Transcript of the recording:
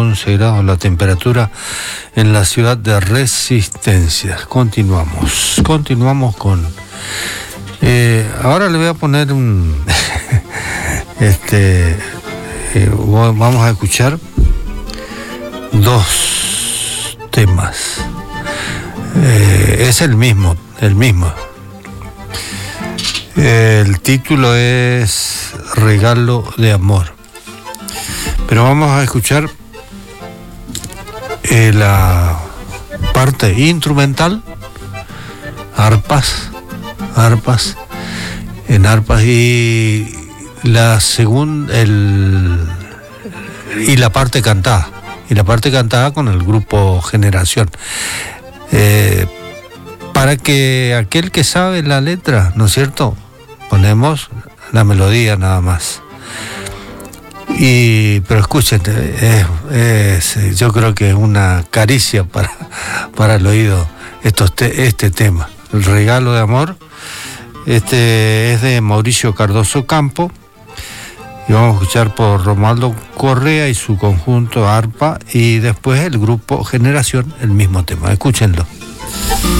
11 grados la temperatura en la ciudad de Resistencia. Continuamos con... ahora le voy a poner un... vamos a escuchar dos temas. Es el mismo. El título es Regalo de Amor. Pero vamos a escuchar la parte instrumental, arpas y la segunda y la parte cantada con el grupo Generación, para que aquel que sabe la letra, ¿no es cierto?, ponemos la melodía nada más. Pero escuchen, yo creo que es una caricia para el oído este tema, el regalo de amor. Este es de Mauricio Cardoso Campo y vamos a escuchar por Romualdo Correa y su conjunto arpa, y después el grupo Generación, el mismo tema. Escúchenlo.